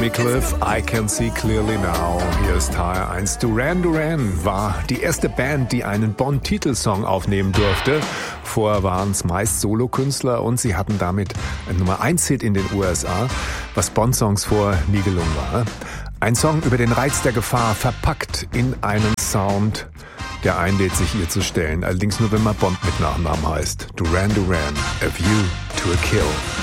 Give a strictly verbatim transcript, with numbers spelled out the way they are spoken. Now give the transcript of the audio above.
Jimmy Cliff, I Can See Clearly Now. Hier ist H R eins. Duran Duran war die erste Band, die einen Bond-Titelsong aufnehmen durfte. Vorher waren es meist Solokünstler und sie hatten damit ein Nummer eins Hit in den U S A, was Bond-Songs vorher nie gelungen war. Ein Song über den Reiz der Gefahr, verpackt in einen Sound, der einlädt, sich ihr zu stellen. Allerdings nur, wenn man Bond mit Nachnamen heißt. Duran Duran, A View to a Kill.